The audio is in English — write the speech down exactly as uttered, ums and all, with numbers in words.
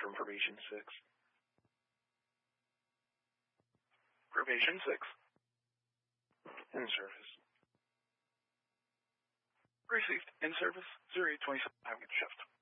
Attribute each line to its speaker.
Speaker 1: from Probation six. Probation six. In service. Received. In service. zero eight twenty-seven. Have a good shift.